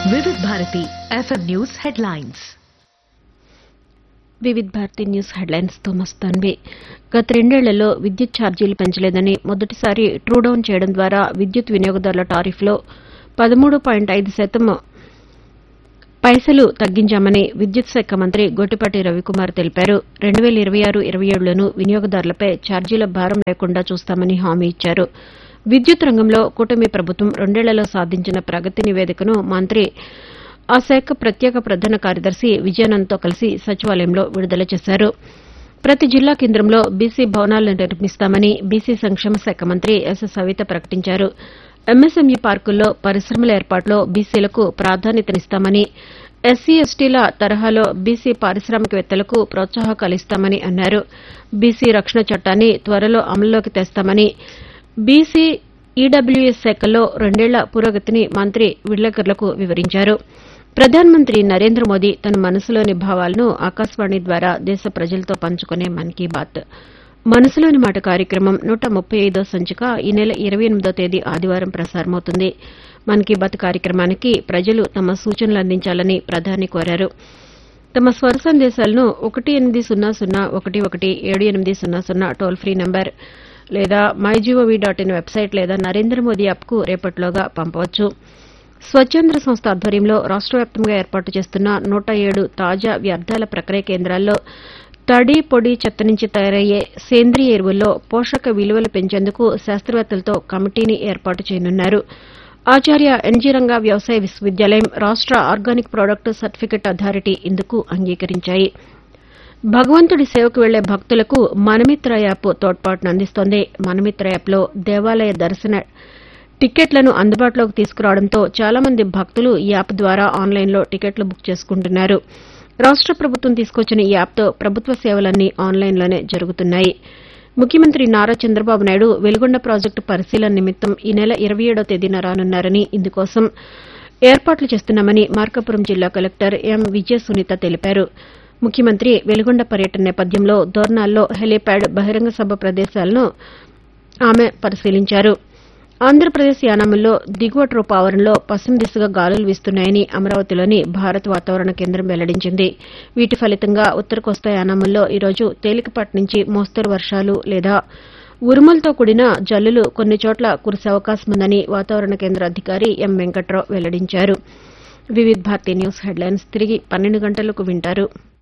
వివిధ Bharati FM news headlines. వివిధ Bharati news headlines తో మస్తాన్వి. గత 2 ఏళ్లలో విద్యుత్ ఛార్జీలు పెంచలేదని మొదటిసారి ట్రూడౌన్ చేయడం ద్వారా విద్యుత్ వినియోగదారుల టారిఫ్లో 13.5% పైసలు తగ్గించామని విద్యుత్ శాఖ మంత్రి గొట్టిపాటి రవికుమార్ తెలిపారు. 2026-27లోనూ వినియోగదారులపై ఛార్జీల భారం లేకుండా చూస్తామని హామీ ఇచ్చారు. విద్యుత్ రంగంలో కూటమి ప్రభుత్వం 2 ఏళ్లలో సాధించిన ప్రగతి నివేదికను మంత్రి ఆ శాఖ ప్రత్యేక ప్రధాన కార్యదర్శి విజయానంద్తో కలిసి సచివాలయంలో విడుదల చేశారు. ప్రతి జిల్లా కేంద్రంలో బీసీ భవనాలను నిర్మిస్తామని బీసీ సంక్షేమ శాఖ మంత్రి ఎస్ సవిత ప్రకటించారు. ఎంఎస్ఎంఈ పార్కుల్లో పరిశ్రమల ఏర్పాటులో బీసీలకు ప్రాధాన్యతనిస్తామని, ఎస్సీ ఎస్టీల తరహాలో బీసీ పారిశ్రామికవేత్తలకు ప్రోత్సాహకాలిస్తామని అన్నారు. బీసీ రక్షణ చట్టాన్ని త్వరలో అమల్లోకి తెస్తామని, బీసీ ఈడబ్ల్యూఎస్ శాఖల్లో 2 ఏళ్ల పురోగతిని మంత్రి విలేకరులకు వివరించారు. ప్రధానమంత్రి నరేంద్ర మోదీ తన మనసులోని భావాలను ఆకాశవాణి ద్వారా దేశ ప్రజలతో పంచుకునే మన్ కీ బాత్ మనసులోని మాట కార్యక్రమం 135వ సంచిక ఈ నెల 28వ తేదీ ఆదివారం ప్రసారమవుతుంది. మన్ కీ బాత్ కార్యక్రమానికి ప్రజలు తమ సూచనలు అందించాలని ప్రధాని కోరారు. తమ స్వర సందేశాలను 1800117800 టోల్ ఫ్రీ నంబర్ లేదా mygov.in వెబ్సైట్ లేదా నరేంద్ర మోదీ యాప్కు రేపటిలోగా పంపవచ్చు. స్వచ్ఛంద్ర సంస్థ ఆధ్వర్యంలో రాష్ట వ్యాప్తంగా ఏర్పాటు చేస్తున్న 107 తాజా వ్యర్థాల ప్రక్రియ కేంద్రాల్లో తడి, పొడి చెత్త నుంచి తయారయ్యే సేంద్రియ ఎరువుల్లో పోషక విలువలు పెంచేందుకు శాస్త్రవేత్తలతో కమిటీని ఏర్పాటు చేయనున్నారు. ఆచార్య ఎన్జీ రంగా వ్యవసాయ విశ్వవిద్యాలయం, రాష్ట ఆర్గానిక్ ప్రొడక్ట్ సర్టిఫికెట్ అథారిటీ ఇందుకు అంగీకరించాయి. భగవంతుడి సేవకు వెళ్లే భక్తులకు మనమిత్ర యాప్ తోడ్పాటును అందిస్తోంది. మనమిత్ర యాప్లో దేవాలయ దర్శన టికెట్లను అందుబాటులోకి తీసుకురావడంతో చాలా మంది భక్తులు ఈ యాప్ ద్వారా ఆన్లైన్లో టికెట్లు బుక్ చేసుకుంటున్నారు. రాష్ట ప్రభుత్వం తీసుకొచ్చిన ఈ యాప్తో ప్రభుత్వ సేవలన్నీ ఆన్లైన్లోనే జరుగుతున్నాయి. ముఖ్యమంత్రి నారా చంద్రబాబు నాయుడు వెలుగొండ ప్రాజెక్టు పరిశీలన నిమిత్తం ఈ నెల 27వ తేదీన రానున్నారని, ఇందుకోసం ఏర్పాట్లు చేస్తున్నామని మార్కాపురం జిల్లా కలెక్టర్ ఎం విజయ సునీత తెలిపారు. ముఖ్యమంత్రి వెలుగొండ పర్యటన నేపథ్యంలో దోర్నాల్లో హెలీప్యాడ్, బహిరంగ సభ ప్రదేశాలను ఆమె పరిశీలించారు. ఆంధ్రప్రదేశ్ యానాముల్లో దిగువ ట్రోప్ ఆవరణలో పశ్చిమ దిశగా గాలులు వీస్తున్నాయని అమరావతిలోని భారత వాతావరణ కేంద్రం వెల్లడించింది. వీటి ఫలితంగా ఉత్తర కోస్తా యానాముల్లో ఈరోజు తేలికపాటి నుంచి మోస్తరు వర్షాలు లేదా ఉరుములతో కూడిన జల్లులు కొన్ని చోట్ల కురిసే అవకాశముందని వాతావరణ కేంద్ర అధికారి ఎం వెంకట్రావు వెల్లడించారు. వివిధ భారతి న్యూస్ హెడ్లైన్స్ తిరిగి 12 గంటలకు వింటారు.